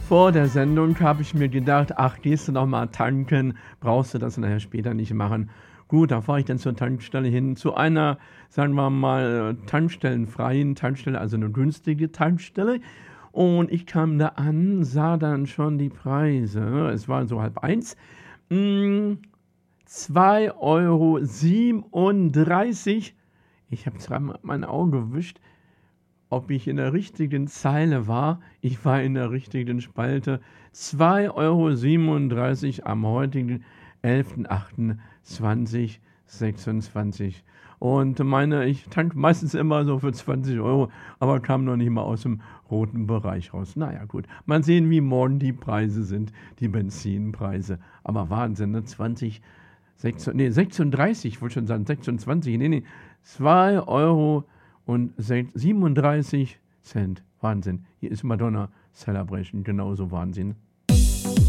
Vor der Sendung habe ich mir gedacht: „Ach, gehst du noch mal tanken, brauchst du das nachher später nicht machen.“ Gut, da fahre ich dann zur Tankstelle hin, zu einer, sagen wir mal, tankstellenfreien Tankstelle, also 'ne günstige Tankstelle. Und ich kam da an, sah dann schon die Preise. Es war so 12:30. Hm, 2,37 €. Ich habe zweimal mein Auge gewischt, ob ich in der richtigen Zeile war. Ich war in der richtigen Spalte. 2,37 € am heutigen 11.08.2026. Und meine ich tanke meistens immer so für 20 €, aber kam noch nicht mal aus dem roten Bereich raus. Na ja, gut. Mal sehen, wie morgen die Preise sind, die Benzinpreise. Aber Wahnsinn, ne? 36, ich wollte schon sagen 26, ne, 2,37 €. Wahnsinn. Hier ist Madonna Celebration, genauso Wahnsinn.